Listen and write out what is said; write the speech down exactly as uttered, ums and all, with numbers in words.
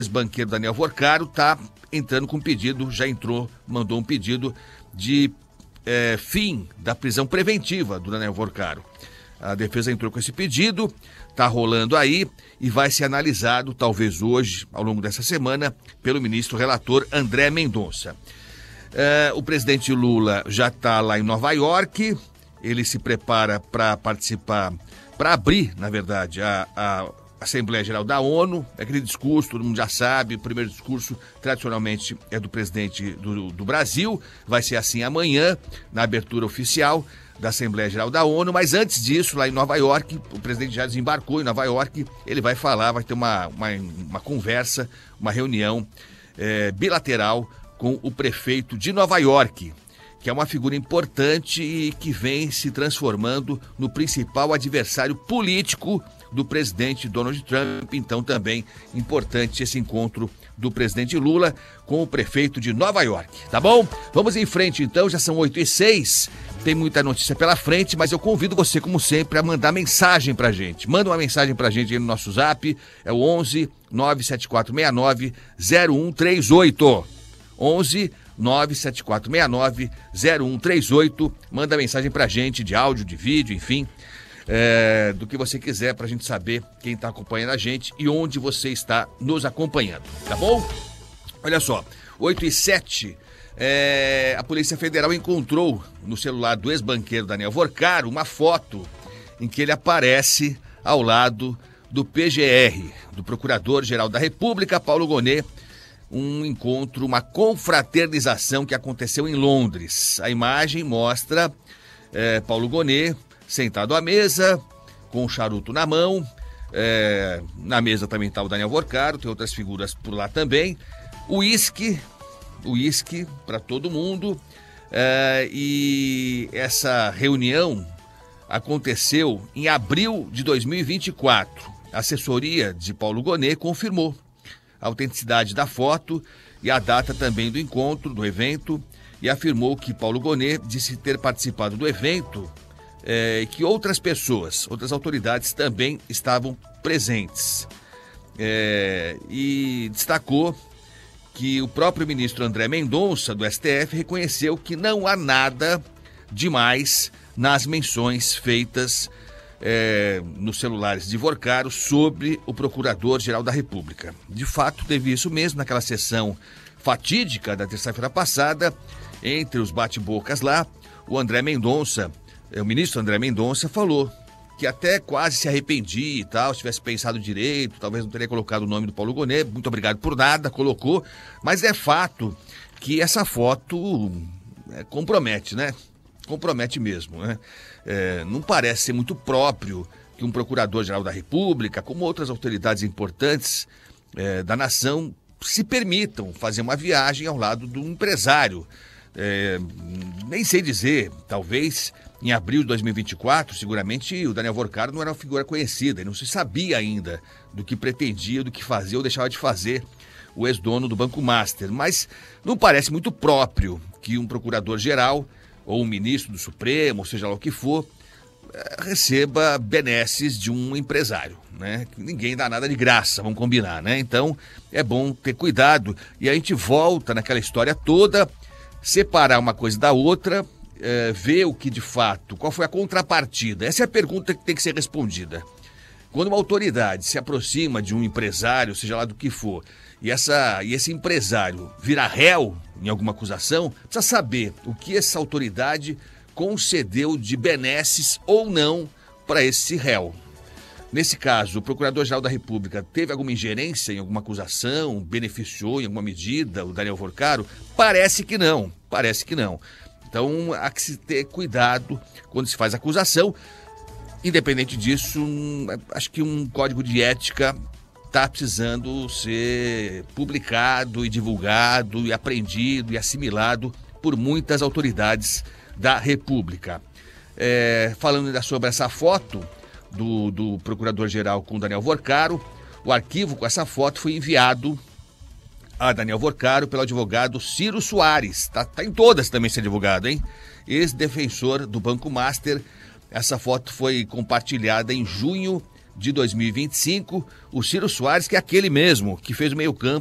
ex-banqueiro Daniel Vorcaro está entrando com pedido, já entrou, mandou um pedido de é, fim da prisão preventiva do Daniel Vorcaro. A defesa entrou com esse pedido, está rolando aí e vai ser analisado, talvez hoje, ao longo dessa semana, pelo ministro relator André Mendonça. É, o presidente Lula já está lá em Nova York, ele se prepara para participar, para abrir, na verdade, a, a Assembleia Geral da ONU, aquele discurso, todo mundo já sabe, o primeiro discurso tradicionalmente é do presidente do, do Brasil, vai ser assim amanhã, na abertura oficial da Assembleia Geral da ONU, mas antes disso, lá em Nova York, o presidente já desembarcou em Nova York, ele vai falar, vai ter uma, uma, uma conversa, uma reunião é, bilateral com o prefeito de Nova York, que é uma figura importante e que vem se transformando no principal adversário político do presidente Donald Trump. Então também importante esse encontro do presidente Lula com o prefeito de Nova York, tá bom? Vamos em frente então, já são oito e seis, tem muita notícia pela frente, mas eu convido você, como sempre, a mandar mensagem pra gente. Manda uma mensagem pra gente aí no nosso zap, é o onze nove sete quatro seis nove zero um três oito. onze nove sete quatro seis nove zero um três oito. Manda mensagem pra gente de áudio, de vídeo, enfim, é, do que você quiser pra gente saber quem tá acompanhando a gente e onde você está nos acompanhando, tá bom? Olha só, oito e sete, é, a Polícia Federal encontrou no celular do ex-banqueiro Daniel Vorcaro uma foto em que ele aparece ao lado do P G R, do Procurador-Geral da República, Paulo Gonet, um encontro, uma confraternização que aconteceu em Londres. A imagem mostra é, Paulo Gonet sentado à mesa, com um charuto na mão. É, na mesa também está o Daniel Vorcaro, tem outras figuras por lá também. Uísque, uísque para todo mundo. É, e essa reunião aconteceu em abril de dois mil e vinte e quatro. A assessoria de Paulo Gonet confirmou a autenticidade da foto e a data também do encontro, do evento, e afirmou que Paulo Gonet disse ter participado do evento e é, que outras pessoas, outras autoridades também estavam presentes. É, e destacou que o próprio ministro André Mendonça, do S T F, reconheceu que não há nada demais nas menções feitas É, nos celulares de Vorcaro sobre o Procurador-Geral da República. De fato, teve isso mesmo naquela sessão fatídica da terça-feira passada, entre os bate-bocas lá, o André Mendonça, o ministro André Mendonça falou que até quase se arrependia e tal, se tivesse pensado direito, talvez não teria colocado o nome do Paulo Gonet, muito obrigado por nada, colocou, mas é fato que essa foto é, compromete, né? Compromete mesmo, né? É, não parece ser muito próprio que um procurador-geral da República, como outras autoridades importantes é, da nação, se permitam fazer uma viagem ao lado de um empresário. É, nem sei dizer, talvez em abril de dois mil e vinte e quatro, seguramente o Daniel Vorcaro não era uma figura conhecida, e não se sabia ainda do que pretendia, do que fazia ou deixava de fazer o ex-dono do Banco Master. Mas não parece muito próprio que um procurador-geral ou um ministro do Supremo, ou seja lá o que for, receba benesses de um empresário, né? Ninguém dá nada de graça, vamos combinar, né? Então é bom ter cuidado e a gente volta naquela história toda, separar uma coisa da outra, é, ver o que de fato, qual foi a contrapartida. Essa é a pergunta que tem que ser respondida. Quando uma autoridade se aproxima de um empresário, seja lá do que for, e, essa, e esse empresário vira réu em alguma acusação, precisa saber o que essa autoridade concedeu de benesses ou não para esse réu. Nesse caso, o Procurador-Geral da República teve alguma ingerência em alguma acusação, beneficiou em alguma medida o Daniel Vorcaro? Parece que não, parece que não. Então há que se ter cuidado quando se faz acusação. Independente disso, um, acho que um código de ética está precisando ser publicado e divulgado e aprendido e assimilado por muitas autoridades da República. É, falando ainda sobre essa foto do, do Procurador-Geral com Daniel Vorcaro, o arquivo com essa foto foi enviado a Daniel Vorcaro pelo advogado Ciro Soares. Tá, tá em todas também ser divulgado, hein? Ex-defensor do Banco Master. Essa foto foi compartilhada em junho de dois mil e vinte e cinco, o Ciro Soares, que é aquele mesmo que fez o meio-campo